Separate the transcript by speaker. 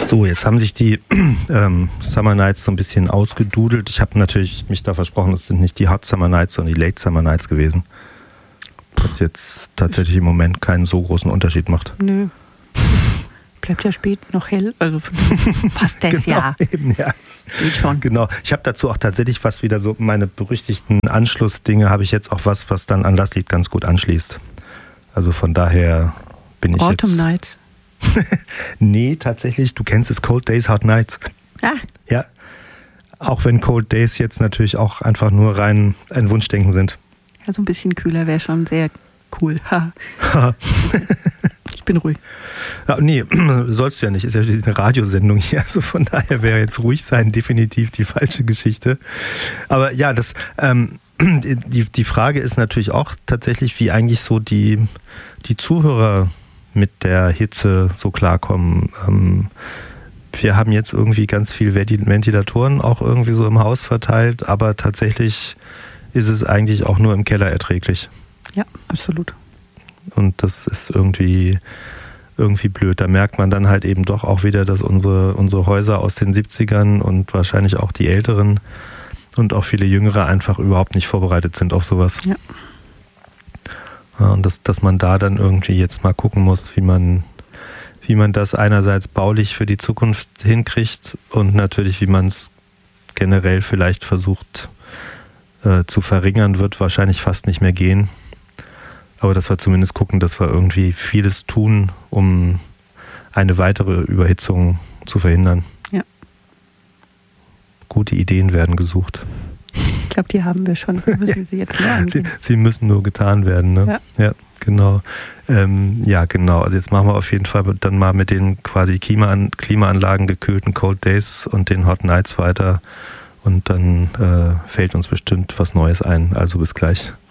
Speaker 1: So, jetzt haben sich die Summer Nights so ein bisschen ausgedudelt. Ich habe natürlich mich da versprochen, es sind nicht die Hot Summer Nights, sondern die Late Summer Nights gewesen. Was jetzt tatsächlich im Moment keinen so großen Unterschied macht.
Speaker 2: Nö. Bleibt ja spät noch hell, also passt das
Speaker 1: genau,
Speaker 2: ja.
Speaker 1: Eben, ja.
Speaker 2: Geht schon.
Speaker 1: Genau. Ich habe dazu auch tatsächlich was wieder so, meine berüchtigten Anschlussdinge, habe ich jetzt auch was dann an das Lied ganz gut anschließt. Also von daher bin ich
Speaker 2: Autumn
Speaker 1: jetzt...
Speaker 2: Nights.
Speaker 1: Nee, tatsächlich, du kennst es, Cold Days, Hot Nights.
Speaker 2: Ah.
Speaker 1: Ja. Auch wenn Cold Days jetzt natürlich auch einfach nur rein ein Wunschdenken sind.
Speaker 2: Ja, so ein bisschen kühler wäre schon sehr cool. Ich bin ruhig.
Speaker 1: Ja, nee, sollst du ja nicht. Ist ja eine Radiosendung hier. Also von daher wäre jetzt ruhig sein definitiv die falsche Geschichte. Aber ja, die Frage ist natürlich auch tatsächlich, wie eigentlich so die Zuhörer mit der Hitze so klarkommen. Wir haben jetzt irgendwie ganz viel Ventilatoren auch irgendwie so im Haus verteilt, aber tatsächlich ist es eigentlich auch nur im Keller erträglich.
Speaker 2: Ja, absolut.
Speaker 1: Und das ist irgendwie blöd. Da merkt man dann halt eben doch auch wieder, dass unsere Häuser aus den 70ern und wahrscheinlich auch die älteren und auch viele Jüngere einfach überhaupt nicht vorbereitet sind auf sowas.
Speaker 2: Ja.
Speaker 1: Und dass man da dann irgendwie jetzt mal gucken muss, wie man das einerseits baulich für die Zukunft hinkriegt und natürlich, wie man es generell vielleicht versucht zu verringern, wird wahrscheinlich fast nicht mehr gehen. Aber dass wir zumindest gucken, dass wir irgendwie vieles tun, um eine weitere Überhitzung zu verhindern.
Speaker 2: Ja.
Speaker 1: Gute Ideen werden gesucht.
Speaker 2: Ich glaube, die haben wir schon. Müssen sie jetzt nur angehen.
Speaker 1: Sie müssen nur getan werden, ne? Ja, genau. Genau. Also jetzt machen wir auf jeden Fall dann mal mit den quasi Klimaanlagen gekühlten Cold Days und den Hot Nights weiter. Und dann fällt uns bestimmt was Neues ein. Also bis gleich.